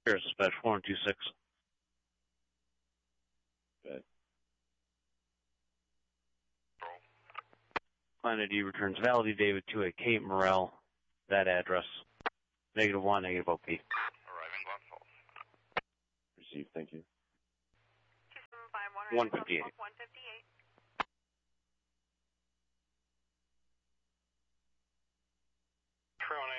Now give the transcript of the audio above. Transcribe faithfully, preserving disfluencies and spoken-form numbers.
Here's dispatch four one two six. Okay. Client I D returns Validity David to a Kate Morrell, that address. Negative one, negative O P. Arriving Glens Falls. Received, thank you. two seven five one, one fifty-eight. one fifty-eight. Trail